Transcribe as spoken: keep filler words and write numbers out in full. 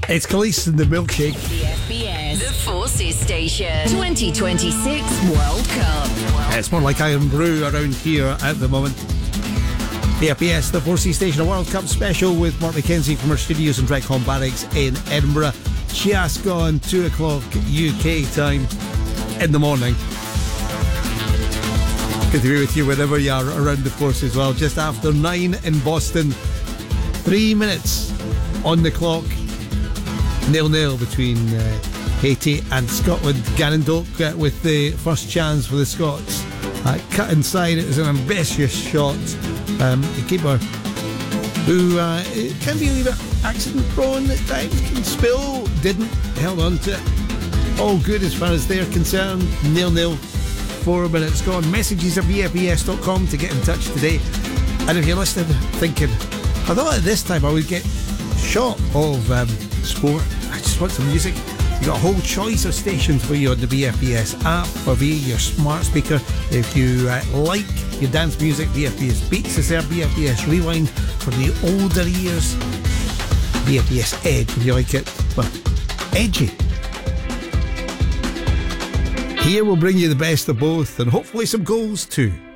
It's Khalees and the Milkshake. The F B S, the Forces Station, twenty twenty-six World Cup. It's more like Iron Brew around here at the moment. The F B S, the Forces Station, a World Cup special with Mark McKenzie from our studios in Dreckholm Barracks in Edinburgh. Just gone two o'clock U K time in the morning. Good to be with you wherever you are around the course as well. Just after nine in Boston. Three minutes on the clock. Nil-nil between uh, Haiti and Scotland. Gannon Doak uh, with the first chance for the Scots. Uh, cut inside, it was an ambitious shot. Um, the keeper, who uh, can be a little bit accident prone at times, can spill, didn't, held on to it. All good as far as they're concerned. Nil-nil, four minutes gone. Messages at v f b s dot com to get in touch today. And if you're listening, thinking, I thought at this time I would get shot of um, sport. I just want some music. You've got a whole choice of stations for you on the V F B S app or via your smart speaker. If you uh, like your dance music, V F B S Beats is there, V F B S Rewind for the older ears, V F B S Edge if you like it, well, edgy. Here we'll bring you the best of both and hopefully some goals too.